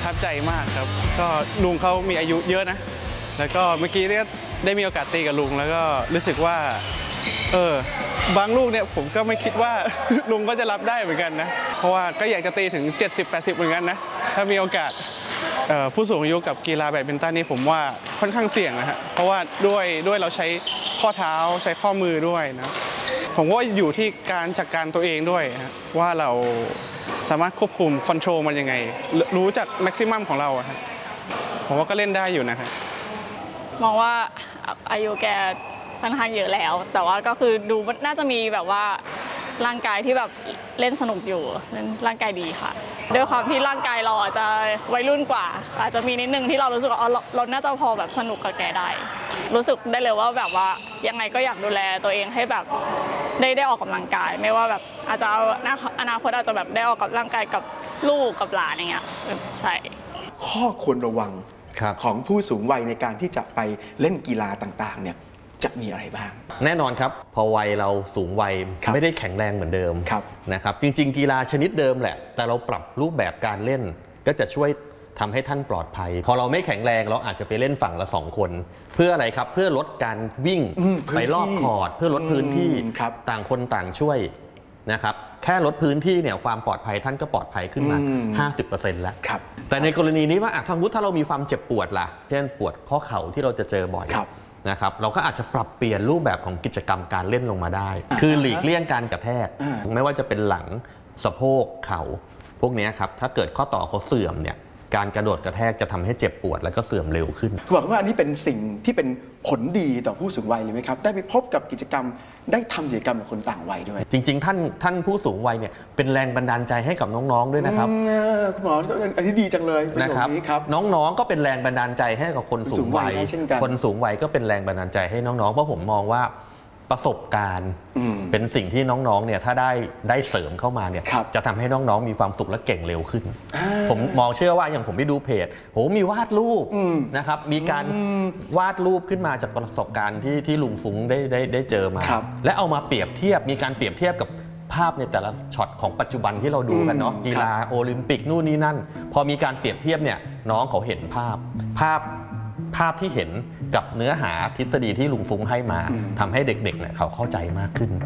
ทับใจมากครับก็ลุงเขามีอายุเยอะนะแล้วก็เมื่อกี้ได้มีโอกาสตีกับลุงแล้วก็รู้สึกว่าบางลูกเนี่ยผมก็ไม่คิดว่าลุงก็จะรับได้เหมือนกันนะเพราะว่าก็อยากจะตีถึง70-80เหมือนกันนะถ้ามีโอกาสผู้สูงอายุกับกีฬาแบดมินตันนี่ผมว่าค่อนข้างเสี่ยงนะฮะเพราะว่าด้วยเราใช้ข้อเท้าใช้ข้อมือด้วยนะผมว่าอยู่ที่การจัดการตัวเองด้วยนะว่าเราสามารถควบคุมคอนโทรลมันยังไงรู้จักแม็กซิมัมของเราครับผมว่าก็เล่นได้อยู่นะครับมองว่าอายุแกค่อนข้างเยอะแล้วแต่ว่าก็คือดูน่าจะมีแบบว่าร่างกายที่แบบเล่นสนุกอยู่เล่นร่างกายดีค่ะด้วยความที่ร่างกายเราอาจจะวัยรุ่นกว่าอาจจะมีนิดนึงที่เรารู้สึกว่าเราน่าจะพอแบบสนุกกับแกได้รู้สึกได้เลยว่าแบบว่ายังไงก็อยากดูแลตัวเองให้แบบได้ออกกำลังกายไม่ว่าแบบอาจจะเอาอนาคตอาจจะแบบได้ออกกับร่างกายกับลูกกับหลานอย่างเงี้ยใช่ข้อควรระวังของผู้สูงวัยในการที่จะไปเล่นกีฬาต่างๆเนี่ยจะมีอะไรบ้างแน่นอนครับพอวัยเราสูงวัยไม่ได้แข็งแรงเหมือนเดิมนะครับจริงๆกีฬาชนิดเดิมแหละแต่เราปรับรูปแบบการเล่นก็จะช่วยทำให้ท่านปลอดภัยพอเราไม่แข็งแรงเราอาจจะไปเล่นฝั่งละ2 คนเพื่ออะไรครับเพื่อลดการวิ่งไปรอบคอร์ตเพื่อลดพื้นที่ต่างคนต่างช่วยนะครับแค่ลดพื้นที่เนี่ยความปลอดภัยท่านก็ปลอดภัยขึ้นมา 50% แล้วแต่ในกรณีนี้ว่าถ้าเรามีความเจ็บปวดล่ะเช่นปวดข้อเข่าที่เราจะเจอบ่อยนะครับเราก็อาจจะปรับเปลี่ยนรูปแบบของกิจกรรมการเล่นลงมาได้คือหลีกเลี่ยงการกระแทกไม่ว่าจะเป็นหลังสะโพกเข่าพวกนี้ครับถ้าเกิดข้อต่อเขาเสื่อมเนี่ยการกระโดดกระแทกจะทำให้เจ็บปวดแล้วก็เสื่อมเร็วขึ้นหวังว่าอันนี้เป็นสิ่งที่เป็นผลดีต่อผู้สูงวัยเลยไหมครับได้ไปพบกับกิจกรรมได้ทำกิจกรรมกับคนต่างวัยด้วยจริงๆท่านผู้สูงวัยเนี่ยเป็นแรงบันดาลใจให้กับน้องๆด้วยนะครับคุณหมออันนี้ดีจังเลยนะครับน้องๆก็เป็นแรงบันดาลใจให้กับคนสูงวัยคนสูงวัยก็เป็นแรงบันดาลใจให้น้องๆเพราะผมมองว่าประสบการณ์เป็นสิ่งที่น้องๆเนี่ยถ้าได้เสริมเข้ามาเนี่ยจะทำให้น้องๆมีความสุขและเก่งเร็วขึ้นผมมองเชื่อว่าอย่างผมไปดูเพจโหมีวาดรูปนะครับมีการวาดรูปขึ้นมาจากประสบการณ์ที่ลุงฟุ้งได้เจอมาและเอามาเปรียบเทียบมีการเปรียบเทียบกับภาพในแต่ละช็อตของปัจจุบันที่เราดูกันเนาะกีฬาโอลิมปิกนู่นนี่นั่นพอมีการเปรียบเทียบเนี่ยน้องเขาเห็นภาพที่เห็นกับเนื้อหาทฤษฎีที่ลุงฟุ้งให้มาทำให้เด็กๆเนี่ยเขาเข้าใจมากขึ้น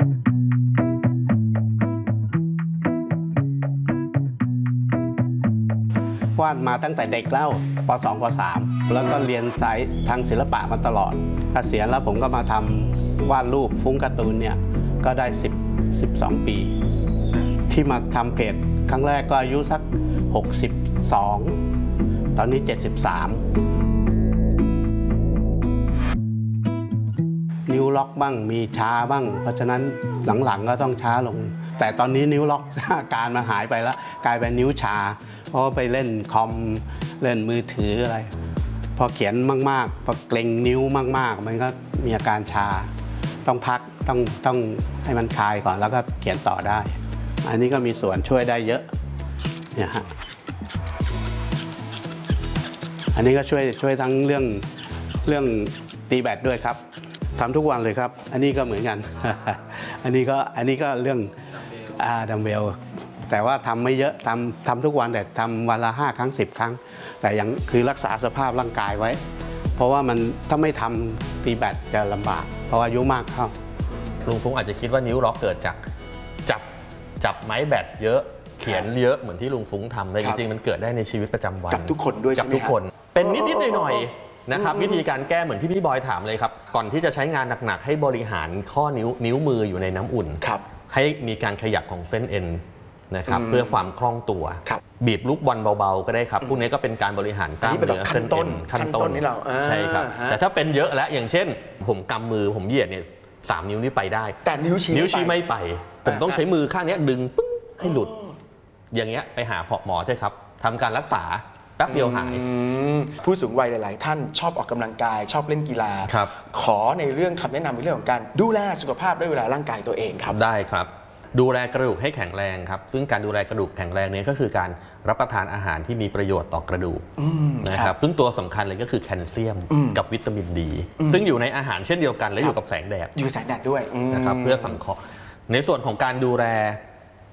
วาดมาตั้งแต่เด็กแล้วป.2 ป.3 แล้วก็เรียนสายทางศิลปะมาตลอดเกษียณแล้วผมก็มาทำวาดรูปฟุ้งการ์ตูนเนี่ยก็ได้12 ปีที่มาทำเพจครั้งแรกก็อายุสัก62ตอนนี้73นิ้วล็อกบ้างมีช้าบ้างเพราะฉะนั้นหลังๆก็ต้องช้าลงแต่ตอนนี้นิ้วล็อกอาการมันหายไปแล้วกลายเป็นนิ้วชาเพราะไปเล่นคอมเล่นมือถืออะไรพอเขียนมากๆพอเกร็งนิ้วมากๆมันก็มีอาการชาต้องพักต้องให้มันคลายก่อนแล้วก็เขียนต่อได้อันนี้ก็มีส่วนช่วยได้เยอะเนี่ยฮะอันนี้ก็ช่วยทั้งเรื่องตีแบดด้วยครับทำทุกวันเลยครับอันนี้ก็เหมือนกัน อันนี้ก็เรื่องดัมเบลแต่ว่าทำไม่เยอะทำทุกวันแต่ทำวันละ5 ครั้ง 10 ครั้งแต่ยังคือรักษาสภาพร่างกายไว้เพราะว่ามันถ้าไม่ทำตีแบดจะลำบากเพราะอายุมากเข้าลุงฟุ้งอาจจะคิดว่านิ้วล็อกเกิดจากจับไม้แบดเยอะเขียนเยอะเหมือนที่ลุงฟุ้งทำแต่จริงๆมันเกิดได้ในชีวิตประจำวันกับทุกคนด้วยใช่ไหมครับกับทุกคนเป็นนิดๆหน่อยๆนะครับวิธีการแก้เหมือนที่พี่บอยถามเลยครับก่อนที่จะใช้งานหนักๆให้บริหารข้อนิ้วมืออยู่ในน้ำอุ่นให้มีการขยับของเส้นเอ็นนะครับเพื่อความคล่องตัวบีบลูกบอลเบาๆก็ได้ครับพวกนี้ก็เป็นการบริหารกล้ามเนื้อเส้นเอ็นขั้นต้นนี่เราใช่ครับแต่ถ้าเป็นเยอะแล้วอย่างเช่นผมกำมือผมเหยียดเนี่ย3 นิ้วนี่ไปได้แต่นิ้วชี้ไม่ไปผมต้องใช้มือข้างนี้ดึงปึ้งให้หลุดอย่างเงี้ยไปหาหมอเถอะครับทำการรักษาแป๊บเดียวหายผู้สูงวัยหลายๆท่านชอบออกกำลังกายชอบเล่นกีฬาขอในเรื่องคำแนะนำในเรื่องของการดูแลสุขภาพด้วยเวลาร่างกายตัวเองครับได้ครับดูแลกระดูกให้แข็งแรงครับซึ่งการดูแลกระดูกแข็งแรงนี้ก็คือการรับประทานอาหารที่มีประโยชน์ต่อกระดูกนะครับซึ่งตัวสำคัญเลยก็คือแคลเซียมกับวิตามินดีซึ่งอยู่ในอาหารเช่นเดียวกันและอยู่กับแสงแดดอยู่แสงแดดด้วยนะครับเพื่อสังเคราะห์ในส่วนของการดูแล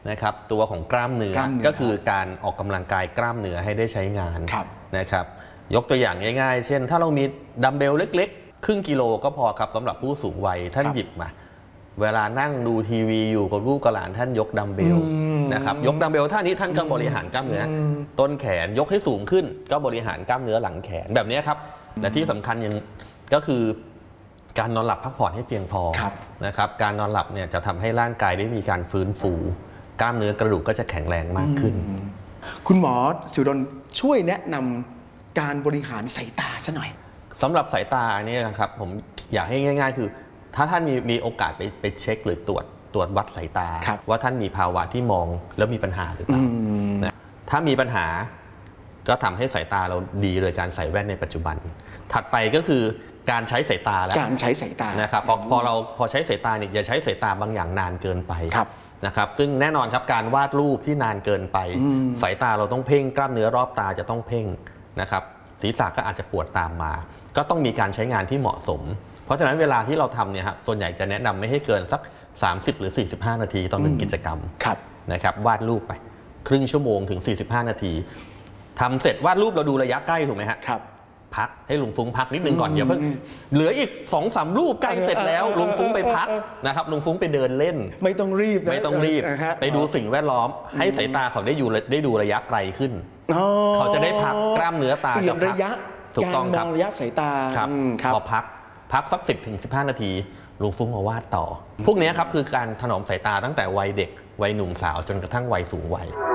นะครับตัวของกล้ามเนื้อก็คือการออกกำลังกายกล้ามเนื้อให้ได้ใช้งานนะครับยกตัวอย่างง่ายๆเช่นถ้าเรามีดัมเบลเล็กๆครึ่งกิโลก็พอครับสำหรับผู้สูงวัยท่านหยิบมาเวลานั่งดูทีวีอยู่กับลูกกับหลานท่านยกดัมเบลนะครับยกดัมเบลท่านี้ท่านก็บริหารกล้ามเนื้อต้นแขนยกให้สูงขึ้นก็บริหารกล้ามเนื้อหลังแขนแบบนี้ครับและที่สำคัญยังก็คือการนอนหลับพักผ่อนให้เพียงพอนะครับการนอนหลับเนี่ยจะทำให้ร่างกายได้มีการฟื้นฟูกล้ามเนื้อกระดูกก็จะแข็งแรงมากขึ้นคุณหมอศิวดลช่วยแนะนำการบริหารสายตาซะหน่อยสำหรับสายตาเนี่ยครับผมอยากให้ง่ายๆคือถ้าท่านมีโอกาสไปเช็คหรือตรวจวัดสายตาว่าท่านมีภาวะที่มองแล้วมีปัญหาหรือเปล่าถ้ามีปัญหาก็ทำให้สายตาเราดีโดยการใส่แว่นในปัจจุบันถัดไปก็คือการใช้สายตาแล้วการใช้สายตานะครับพอใช้สายตาเนี่ยอย่าใช้สายตาบางอย่างนานเกินไปนะครับซึ่งแน่นอนครับการวาดรูปที่นานเกินไปสายตาเราต้องเพ่งกล้ามเนื้อรอบตาจะต้องเพ่งนะครับศีรษะก็อาจจะปวดตามมาก็ต้องมีการใช้งานที่เหมาะสมเพราะฉะนั้นเวลาที่เราทำเนี่ยครับส่วนใหญ่จะแนะนำไม่ให้เกินสัก30หรือ45นาทีต่อ1กิจกรรมนะครับวาดรูปไปครึ่งชั่วโมงถึง45นาทีทำเสร็จวาดรูปเราดูระยะใกล้ถูกไหมครับพักให้ลุงฟุ้งพักนิดนึงก่อนเดี๋ยวเพิ่งเหลืออีก 2-3 รูปใกล้เสร็จแล้วลุงฟุ้งไปพักนะครับลุงฟุ้งไปเดินเล่นไม่ต้องรีบไปดูสิ่งแวดล้อมให้สายตาเขาได้ดูระยะไกลขึ้นเขาจะได้พักกล้ามเนื้อตากับระยะถูกต้องครับระยะสายตาพอพักสัก10-15นาทีลุงฟุ้งมาวาดต่อพวกนี้ครับคือการถนอมสายตาตั้งแต่วัยเด็กวัยหนุ่มสาวจนกระทั่งวัยสูงวัย